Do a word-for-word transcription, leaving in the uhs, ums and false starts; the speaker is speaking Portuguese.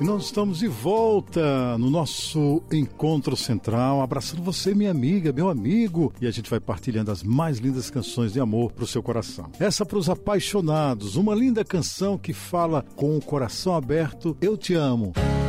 E nós estamos de volta no nosso encontro central, abraçando você, minha amiga, meu amigo, e a gente vai partilhando as mais lindas canções de amor para o seu coração. Essa para os apaixonados, uma linda canção que fala com o coração aberto, eu te amo.